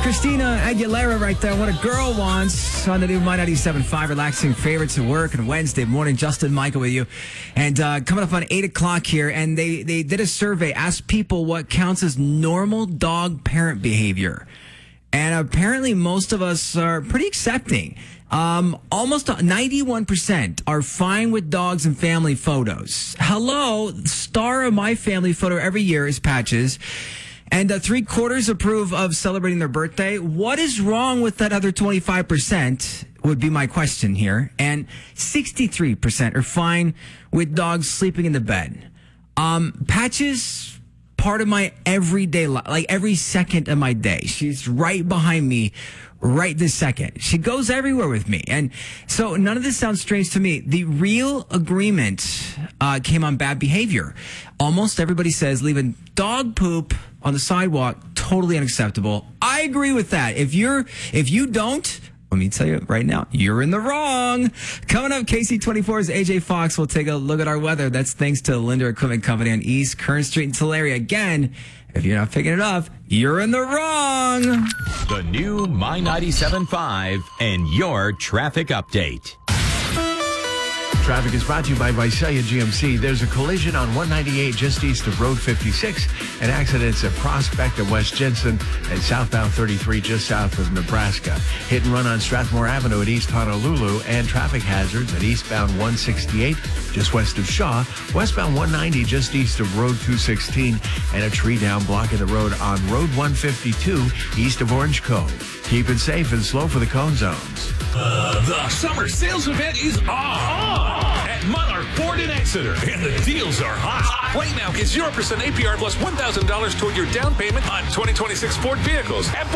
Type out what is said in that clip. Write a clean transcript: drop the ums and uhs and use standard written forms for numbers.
Christina Aguilera right there. What a Girl Wants on the new My 97.5 relaxing favorites at work and Wednesday morning. Justin Michael with you. And coming up on 8 o'clock here, and they did a survey, asked people what counts as normal dog parent behavior. And apparently most of us are pretty accepting. Almost 91% are fine with dogs and family photos. Hello, star of my family photo every year is Patches. And 3/4 approve of celebrating their birthday. What is wrong with that other 25% would be my question here. And 63% are fine with dogs sleeping in the bed. Patches, part of my everyday life, like every second of my day. She's right behind me right this second. She goes everywhere with me. And so none of this sounds strange to me. The real agreement came on bad behavior. Almost everybody says leaving dog poop on the sidewalk, totally unacceptable. I agree with that. If you don't, let me tell you right now, you're in the wrong. Coming up, KC24's AJ Fox will take a look at our weather. That's thanks to Linder Equipment Company on East Kern Street in Tulare. Again, if you're not picking it up, you're in the wrong. The new My 97.5 and your traffic update. Traffic is brought to you by Visalia GMC. There's a collision on 198 just east of Road 56. An accident's at Prospect at West Jensen and southbound 33 just south of Nebraska. Hit and run on Strathmore Avenue at East Honolulu and traffic hazards at eastbound 168 just west of Shaw, westbound 190 just east of Road 216, and a tree down blocking the road on Road 152 east of Orange Cove. Keep it safe and slow for the cone zones. The summer sales event is on at Monarch Ford in Exeter, and the deals are hot. Right now, get 0% APR plus $1,000 toward your down payment on 2026 Ford vehicles at